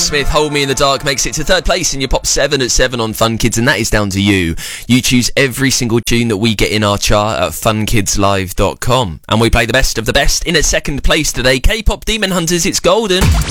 Smith, Hold Me in the Dark, makes it to third place in your Pop 7 at 7 on Fun Kids, and that is down to you. You choose every single tune that we get in our chart at funkidslive.com. And we play the best of the best. In at second place today, K-Pop Demon Hunters, It's Golden.